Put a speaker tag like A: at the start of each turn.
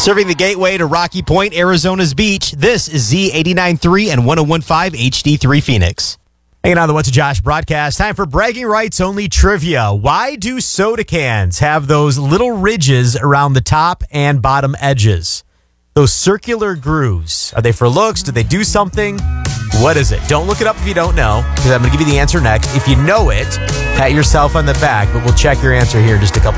A: Serving the gateway to Rocky Point, Arizona's beach, this is Z89.3 and 101.5 HD3 Phoenix. Hanging on the What's a Josh broadcast. Time for bragging rights only trivia. Why do soda cans have those little ridges around the top and bottom edges? Those circular grooves. Are they for looks? Do they do something? What is it? Don't look it up if you don't know, because I'm going to give you the answer next. If you know it, pat yourself on the back, but we'll check your answer here in just a couple